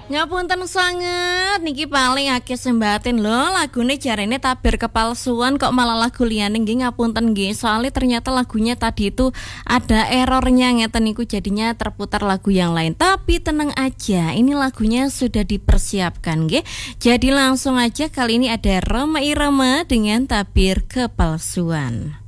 Ngapunten sanget niki paling akeh sembatin lho lagune jarene tabir kepalsuan kok malah lagu liyane nggih ngapunten nggih soalnya ternyata lagunya tadi itu ada errornya ngeten niku jadinya terputar lagu yang lain tapi tenang aja ini lagunya sudah dipersiapkan nggih jadi langsung aja kali ini ada Roma Irama dengan tabir kepalsuan.